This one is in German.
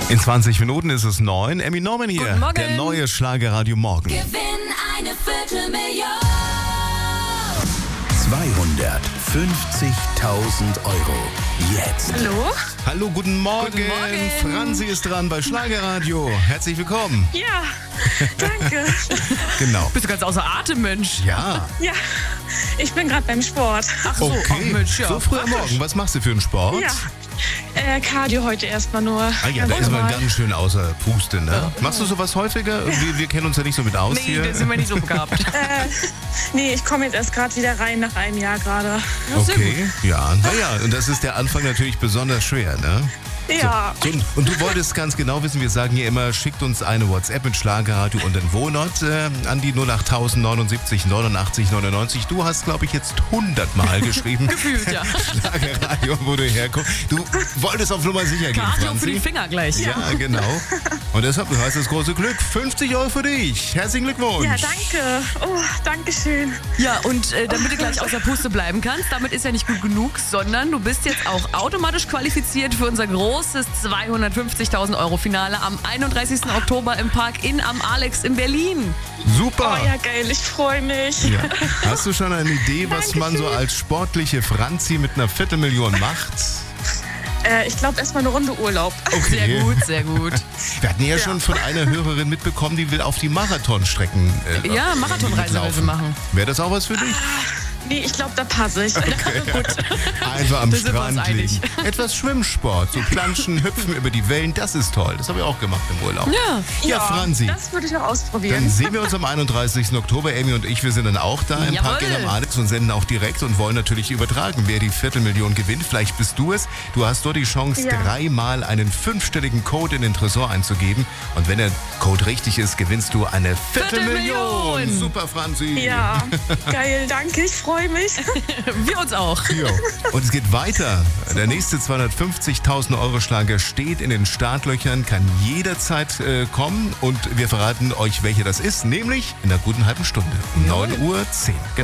In 20 Minuten ist es 9. Emmy Norman hier. Guten Morgen. Der neue Schlagerradio Morgen. Gewinn eine Viertelmillion. 250.000 Euro. Jetzt. Hallo? Hallo, guten Morgen. Guten Morgen. Franzi ist dran bei Schlagerradio. Herzlich willkommen. Ja, danke. Genau. Bist du ganz außer Atem, Mensch? Ja, Ja, ich bin gerade beim Sport. Ach so, okay. ach Mensch, ja. So früh am Morgen. Was machst du für einen Sport? Ja, Cardio heute erstmal nur. Ah ja, da ist man normal. ganz schön außer Puste, ne? Machst du sowas häufiger? Wir kennen uns ja nicht so mit aus Nee, hier. da sind wir nicht so begabt. Nee, ich komme jetzt erst gerade wieder rein nach einem Jahr gerade. Okay, ja. Naja, und das ist der Anfang natürlich besonders schwer, ne? Ja. So, und du wolltest ganz genau wissen, wir sagen hier immer, schickt uns eine WhatsApp mit Schlagerradio und den Wohnort an die 08000 79 89 99. Du hast, glaube ich, jetzt 100 Mal geschrieben. Gefühlt, ja. Schlagerradio, wo du herkommst. Du wolltest auf Nummer sicher gehen, Cardio für die Franzi. Finger gleich. Ja, genau. Und deshalb, du hast das große Glück. 50 Euro für dich. Herzlichen Glückwunsch. Ja, danke. Oh, danke schön. Ja, und damit du gleich außer Puste bleiben kannst, damit ist ja nicht gut genug, sondern du bist jetzt auch automatisch qualifiziert für unser großes 250.000 Euro Finale am 31. Oktober im Park Inn am Alex in Berlin. Super. Oh ja, geil, ich freue mich. Ja. Hast du schon eine Idee, was man so Dankeschön. als sportliche Franzi mit einer Viertelmillion macht? Ich glaube erstmal eine Runde Urlaub. Okay. Sehr gut, sehr gut. Wir hatten ja schon von einer Hörerin mitbekommen, die will auf die Marathonstrecken Ja, Marathonreise will sie mitlaufen. machen. Wäre das auch was für dich? Nee, ich glaube, da passe ich. Einfach am Da sind wir uns Strand einig. liegen. Etwas Schwimmsport, so planschen, hüpfen über die Wellen, das ist toll. Das habe ich auch gemacht im Urlaub. Ja. Ja, Franzi. Das würde ich auch Dann ausprobieren. sehen wir uns am 31. Oktober. Emmy und ich, wir sind dann auch da im Jawohl. Park Inn am Alex und senden auch direkt und wollen natürlich übertragen, wer die Viertelmillion gewinnt. Vielleicht bist du es. Du hast dort die Chance, Ja. 3-mal einen 5-stelligen Code in den Tresor einzugeben. Und wenn der Code richtig ist, gewinnst du eine Viertelmillion. Viertelmillion. Super, Franzi. Ja, geil, danke, ich freue mich. Wir uns auch. Jo. Und es geht weiter. Der nächste 250.000 Euro Schlager steht in den Startlöchern, kann jederzeit kommen und wir verraten euch, welcher das ist, nämlich in einer guten halben Stunde. Um 9:10 Uhr. Genau.